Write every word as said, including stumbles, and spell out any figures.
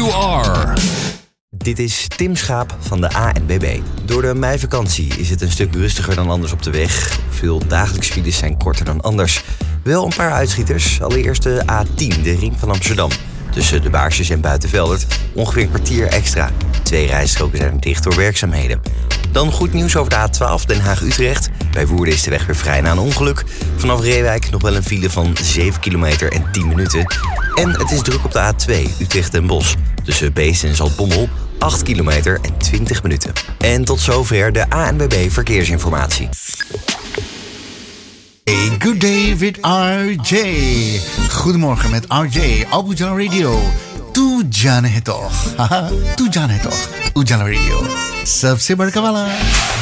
you are. Dit is Tim Schaap van de A N W B. Door de meivakantie is het een stuk rustiger dan anders op de weg. Veel dagelijks files zijn korter dan anders. Wel een paar uitschieters. Allereerst de A tien, de ring van Amsterdam. Tussen de Baarsjes en Buitenveldert ongeveer een kwartier extra. Twee rijstroken zijn dicht door werkzaamheden. Dan goed nieuws over de A twaalf Den Haag-Utrecht. Bij Woerden is de weg weer vrij na een ongeluk. Vanaf Reewijk nog wel een file van zeven kilometer en tien minuten. En het is druk op de A twee Utrecht-Den Bosch. Tussen Beest en Zaltbommel acht kilometer en twintig minuten. En tot zover de A N W B Verkeersinformatie. Hey, good day with R J. Goedemorgen met R J op Ujala Radio. तू जाने है तो, हाँ तू जाने है तो Ujala Radio सबसे बड़का वाला.